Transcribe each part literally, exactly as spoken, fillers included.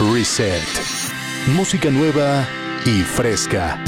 Reset. Música nueva y fresca.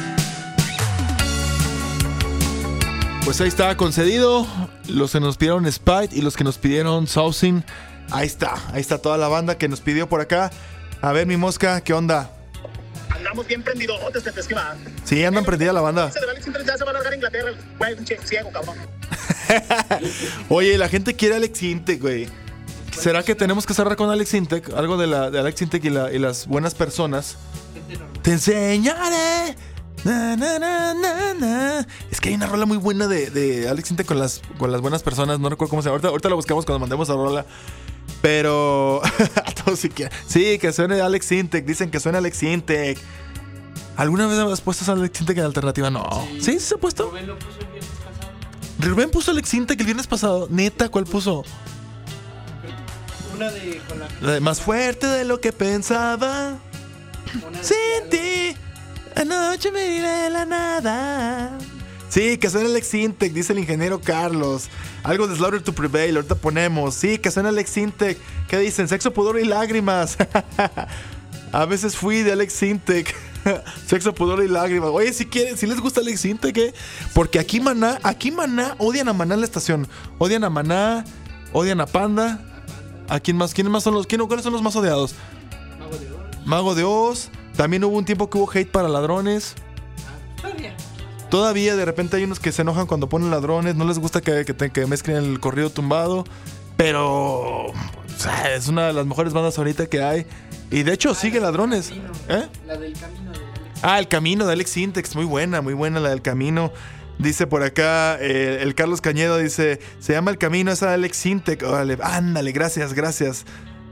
Pues ahí está, concedido. Los que nos pidieron Spite y los que nos pidieron Sousing. Ahí está, ahí está toda la banda que nos pidió por acá. A ver, mi mosca, ¿qué onda? Andamos bien prendidos, te pesquima. Sí, andan prendida la banda. Se va a largar a Inglaterra, güey, un ciego, cabrón. Oye, la gente quiere Alex Intec, güey. ¿Será que tenemos que cerrar con Alex Intec? Algo de, la, de Alex Intec y, la, y las buenas personas. Te enseñaré. Na, na, na, na, na. Es que hay una rola muy buena de, de Alex Intec con las, con las buenas personas. No recuerdo cómo se llama. Ahorita, ahorita la buscamos cuando mandemos la rola. Pero todos sí, que, sí, que suene Alex Intec. Dicen que suena Alex Intec. ¿Alguna vez has puesto a Alex Intec en alternativa? No. ¿Sí? ¿Sí se ha puesto? Rubén lo puso el viernes pasado. Rubén puso Alex Intec el viernes pasado. Neta, ¿cuál puso? Una de con la, La de más fuerte de lo que pensaba. una de Sin ti, anoche me iré de la nada. Sí, que suena Alex Intec, dice el ingeniero Carlos. Algo de Slaughter to Prevail, ahorita ponemos. Sí, que suena Alex Intec. ¿Qué dicen? Sexo, pudor y lágrimas. A veces fui de Alex Intec. Sexo, pudor y lágrimas. Oye, si quieren, si les gusta Alex Intec, ¿eh? Porque aquí Maná, aquí Maná, odian a Maná en la estación. Odian a Maná, odian a Panda. ¿A quién más? ¿Quiénes más son los? ¿quién, ¿Cuáles son los más odiados? Mago de Oro. Mago de Oz. También hubo un tiempo que hubo hate para ladrones. Ah, todavía. Todavía de repente hay unos que se enojan cuando ponen ladrones. No les gusta que, que, te- que mezclen el corrido tumbado. Pero o sea, es una de las mejores bandas ahorita que hay. Y de hecho Ah, sigue la del ladrones. Camino. ¿Eh? La del camino de Alex. Ah, El Camino de Alex Intec. Muy buena, muy buena la del Camino. Dice por acá eh, el Carlos Cañedo, dice, se llama El Camino, esa de Alex Intec. Órale, ándale, gracias, gracias.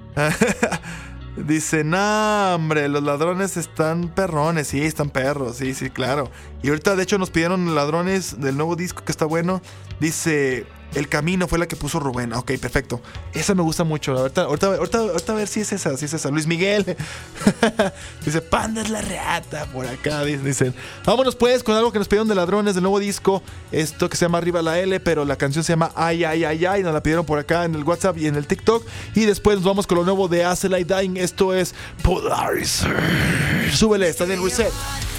Dice, no, hombre, los ladrones están perrones. Sí, están perros, sí, sí, claro. Y ahorita, de hecho, nos pidieron ladrones del nuevo disco que está bueno. Dice, El Camino fue la que puso Rubén. Ok, perfecto. Esa me gusta mucho. Ahorita, ahorita, ahorita, ahorita a ver si es esa, si es esa. Luis Miguel. Dice, Panda es la reata por acá. Dicen, vámonos pues con algo que nos pidieron de ladrones del nuevo disco. Esto que se llama Arriba la L, pero la canción se llama Ay, ay, ay, ay. Nos la pidieron por acá en el WhatsApp y en el TikTok. Y después nos vamos con lo nuevo de Acid Light Dying. Esto es Polarizer. Súbele, está en el reset.